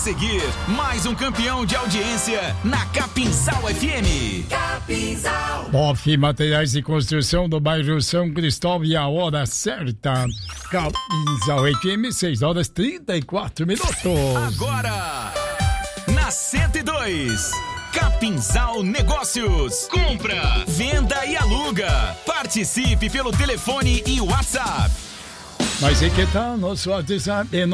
seguir, mais um campeão de audiência na Capinzal FM. Capinzal. Bof Materiais de Construção do bairro São Cristóvão e a hora certa. Capinzal FM, 6h34. Agora, na 102, Capinzal Negócios. Compra, venda e aluga. Participe pelo telefone e WhatsApp. Mas aí que tá, nosso WhatsApp é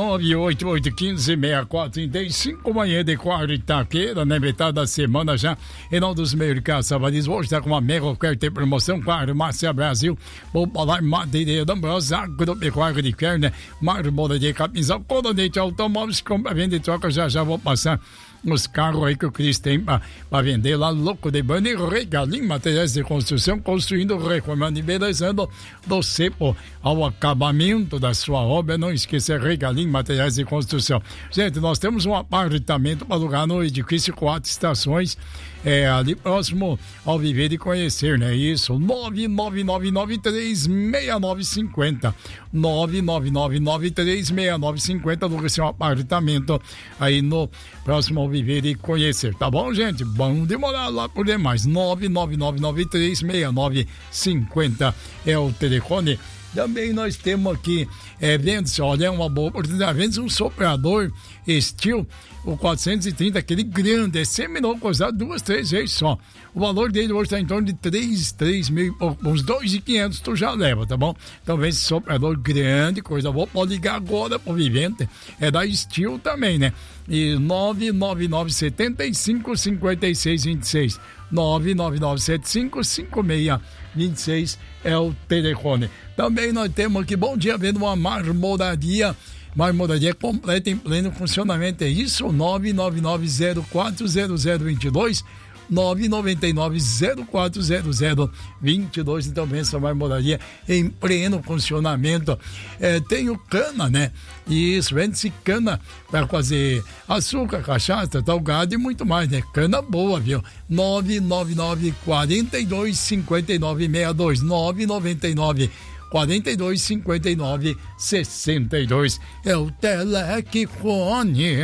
988156435, manhã de quarta-feira, né, metade da semana já, em nome dos mercados Savanias, hoje tá com uma mega oferta de promoção, claro, Márcia Brasil, vou falar madeireira Ambrosa, agropecuária de carne, marmola de Capinzal, Coronete Automóveis, compra, venda e troca, já vou passar os carros aí que o Cris tem pra vender lá, louco de banho, regalinho, materiais de construção, construindo, reformando e embelezando do cepo ao acabamento da sua obra. Não esqueça, regalinho, materiais de construção. Gente, nós temos um apartamento para alugar no edifício 4 estações, ali próximo ao Viver e Conhecer, né? Isso, 999936950, 999936950, aluga seu apartamento aí no próximo ao Viver e Conhecer, tá bom, gente? Bom demorar lá por demais, 999936950 é o telefone. Também nós temos aqui, vende-se, olha, é uma boa oportunidade, vende-se um soprador Steel, o 430, aquele grande, é semi-novo, coisado 2, 3 vezes só. O valor dele hoje está em torno de 3 mil, uns 2.500 tu já leva, tá bom? Então vem esse soprador grande, coisa boa, pode ligar agora pro Vivente, é da Steel também, né? E 999755626, 999755626 é o telefone. Também nós temos aqui, bom dia, vendo uma marmoraria completa em pleno funcionamento, é isso, 999040022, 999040022, então vem essa marmoraria em pleno funcionamento. Tem o cana, né? Isso, vende-se cana para fazer açúcar, cachaça, talgado e muito mais, né? Cana boa, viu? 999-42-59-62, 999-42-59-62 é o telefone.